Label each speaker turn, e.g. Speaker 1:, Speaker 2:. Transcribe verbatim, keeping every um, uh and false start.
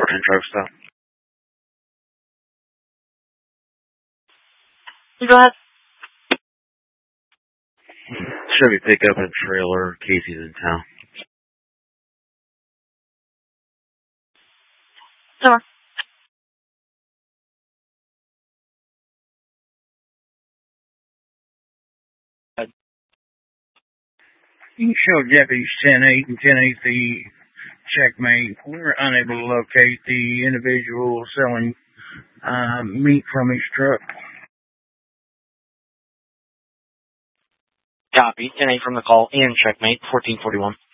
Speaker 1: fourteen truck stop.
Speaker 2: Go ahead.
Speaker 1: Chevy pickup and trailer. Casey's in town.
Speaker 2: Over.
Speaker 3: You can show deputies ten eight and ten eight the checkmate. We're unable to locate the individual selling uh, meat from his truck.
Speaker 2: Copy. ten eight from the call and checkmate. fourteen forty-one.